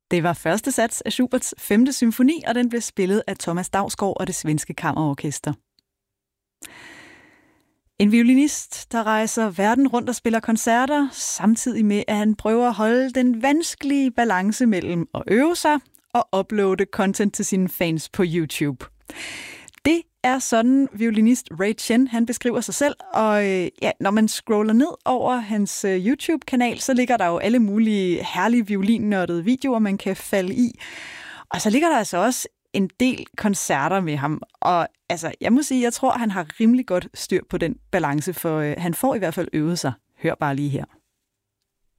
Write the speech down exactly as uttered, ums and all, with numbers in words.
Det var første sats af Schuberts femte symfoni, og den blev spillet af Thomas Dausgaard og det svenske kammerorkester. En violinist, der rejser verden rundt og spiller koncerter, samtidig med, at han prøver at holde den vanskelige balance mellem at øve sig og uploade content til sine fans på YouTube. Det er sådan violinist Ray Chen, han beskriver sig selv, og øh, ja, når man scroller ned over hans øh, YouTube-kanal, så ligger der jo alle mulige herlige violinnørdede videoer, man kan falde i. Og så ligger der altså også en del koncerter med ham, og altså, jeg må sige, jeg tror, han har rimelig godt styr på den balance, for øh, han får i hvert fald øvet sig. Hør bare lige her.